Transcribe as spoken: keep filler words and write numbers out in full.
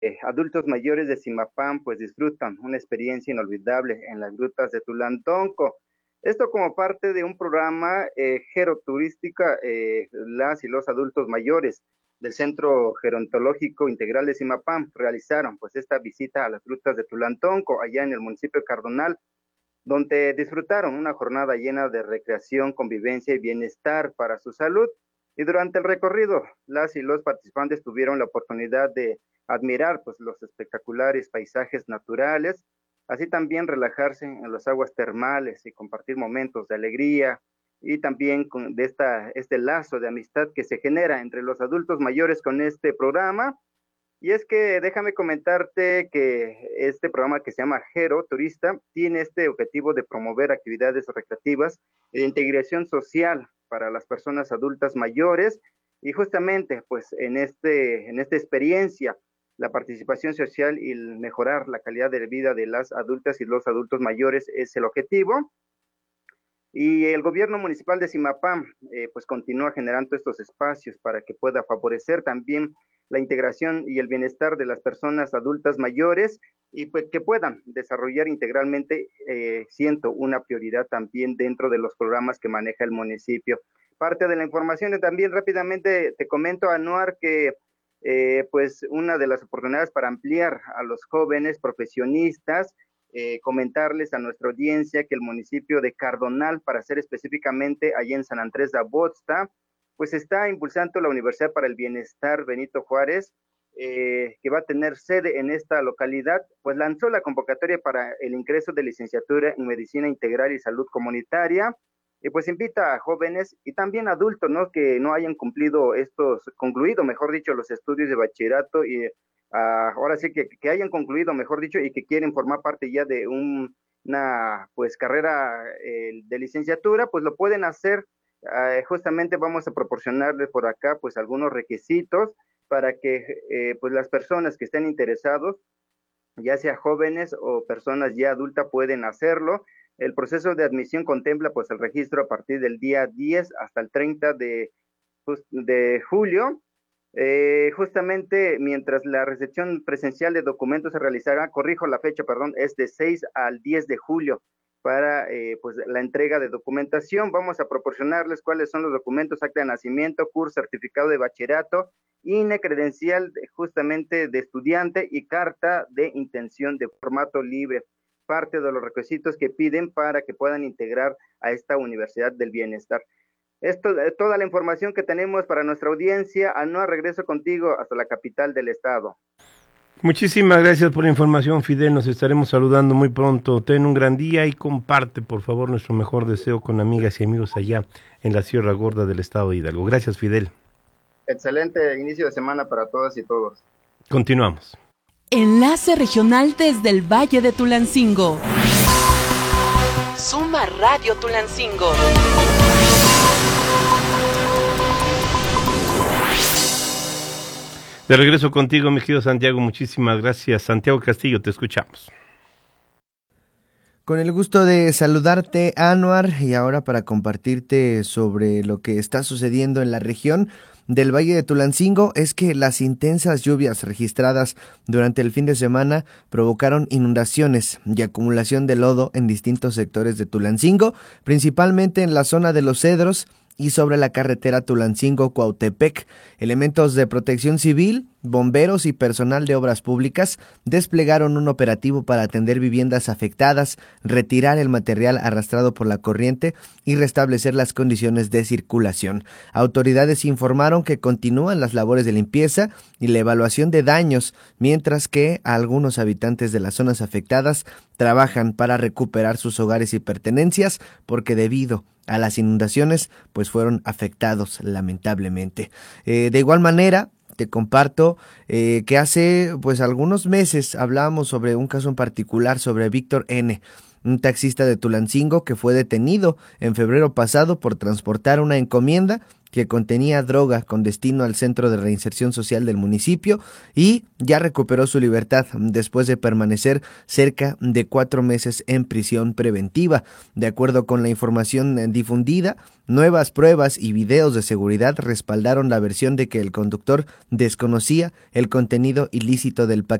eh, adultos mayores de Zimapán pues disfrutan una experiencia inolvidable en las grutas de Tulantonco. Esto como parte de un programa eh, geroturística, eh, las y los adultos mayores del Centro Gerontológico Integral de Zimapán realizaron pues esta visita a las grutas de Tulantonco, allá en el municipio de Cardonal, donde disfrutaron una jornada llena de recreación, convivencia y bienestar para su salud. Y durante el recorrido, las y los participantes tuvieron la oportunidad de admirar pues, los espectaculares paisajes naturales, así también relajarse en las aguas termales y compartir momentos de alegría y también con, de esta, este lazo de amistad que se genera entre los adultos mayores con este programa. Y es que déjame comentarte que este programa que se llama Gero Turista tiene este objetivo de promover actividades recreativas e de integración social para las personas adultas mayores y justamente pues en, este, en esta experiencia la participación social y el mejorar la calidad de vida de las adultas y los adultos mayores es el objetivo. Y el gobierno municipal de Zimapán eh, pues continúa generando estos espacios para que pueda favorecer también la integración y el bienestar de las personas adultas mayores y pues que puedan desarrollar integralmente, eh, siendo una prioridad también dentro de los programas que maneja el municipio. Parte de la información también rápidamente te comento, Anuar, que eh, pues una de las oportunidades para ampliar a los jóvenes profesionistas, eh, comentarles a nuestra audiencia que el municipio de Cardonal, para ser específicamente allí en San Andrés de Abotzta, pues está impulsando la Universidad para el Bienestar Benito Juárez, eh, que va a tener sede en esta localidad, pues lanzó la convocatoria para el ingreso de licenciatura en Medicina Integral y Salud Comunitaria, y pues invita a jóvenes y también adultos, ¿no? Que no hayan cumplido estos, concluido, mejor dicho, los estudios de bachillerato y uh, ahora sí que, que hayan concluido, mejor dicho, y que quieren formar parte ya de un, una pues carrera eh, de licenciatura, pues lo pueden hacer. Uh, justamente vamos a proporcionarles por acá pues algunos requisitos para que eh, pues las personas que estén interesados, ya sea jóvenes o personas ya adultas, pueden hacerlo. El proceso de admisión contempla pues el registro a partir del día diez hasta el treinta de, de julio. Eh, justamente mientras la recepción presencial de documentos se realizará, corrijo la fecha, perdón, es de seis al diez de julio para eh, pues la entrega de documentación. Vamos a proporcionarles cuáles son los documentos: acta de nacimiento, curso, certificado de bachillerato, I N E, credencial de, justamente de estudiante y carta de intención de formato libre. Parte de los requisitos que piden para que puedan integrar a esta Universidad del Bienestar. Esto es toda la información que tenemos para nuestra audiencia. Anuar, regreso contigo hasta la capital del estado. Muchísimas gracias por la información, Fidel. Nos estaremos saludando muy pronto. Ten un gran día y comparte, por favor, nuestro mejor deseo con amigas y amigos allá en la Sierra Gorda del estado de Hidalgo. Gracias, Fidel. Excelente inicio de semana para todas y todos. Continuamos. Enlace regional desde el Valle de Tulancingo. Suma Radio Tulancingo. De regreso contigo, mi querido Santiago. Muchísimas gracias. Santiago Castillo, te escuchamos. Con el gusto de saludarte, Anuar, y ahora para compartirte sobre lo que está sucediendo en la región del Valle de Tulancingo, es que las intensas lluvias registradas durante el fin de semana provocaron inundaciones y acumulación de lodo en distintos sectores de Tulancingo, principalmente en la zona de Los Cedros y sobre la carretera Tulancingo-Cuautepec. Elementos de protección civil, bomberos y personal de obras públicas desplegaron un operativo para atender viviendas afectadas, retirar el material arrastrado por la corriente y restablecer las condiciones de circulación. Autoridades informaron que continúan las labores de limpieza y la evaluación de daños, mientras que algunos habitantes de las zonas afectadas trabajan para recuperar sus hogares y pertenencias, porque debido a las inundaciones pues fueron afectados lamentablemente. Eh, de igual manera, te comparto eh, que hace pues algunos meses hablábamos sobre un caso en particular, sobre Víctor N., un taxista de Tulancingo que fue detenido en febrero pasado por transportar una encomienda que contenía droga con destino al Centro de Reinserción Social del municipio y ya recuperó su libertad después de permanecer cerca de cuatro meses en prisión preventiva. De acuerdo con la información difundida, nuevas pruebas y videos de seguridad respaldaron la versión de que el conductor desconocía el contenido ilícito del paquete